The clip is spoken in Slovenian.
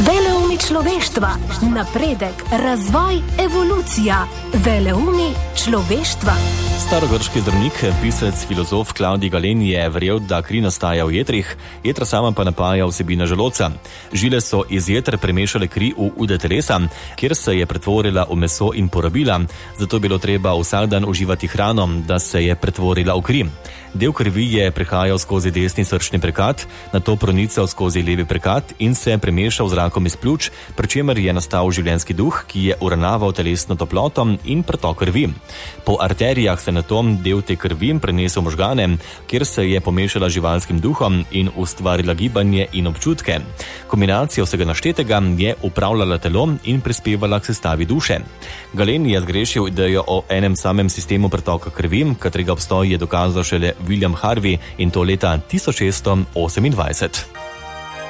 Veleumi človeštva, napredek, razvoj, evolucija. Veleumi človeštva. Starogrški zdravnik, pisec, filozof Klavdij Galen je verjel, da kri nastaja v jetrih, jetra sama pa napaja vsebina želodca. Žile so iz jeter premešale kri v ude telesa, kjer se je pretvorila v meso in porabila, zato je bilo treba vsak dan uživati hrano, da se je pretvorila v kri. Del krvi je prehajal skozi desni srčni prekat, nato pronical skozi levi prekat in se premešal z zrakom iz pljuč, pri čemer je nastal življenjski duh, ki je uravnaval telesno toploto in pretok krvi. Po arterijah se nato del te krvi prenesel v možgane, kjer se je pomešala z živalskim duhom in ustvarila gibanje in občutke. Kombinacija vsega naštetega je upravljala telo in prispevala k sestavi duše. Galen je zgrešil idejo o enem samem sistemu pretoka krvi, katerega obstoj je dokazal šele William Harvey, in to leta 1628.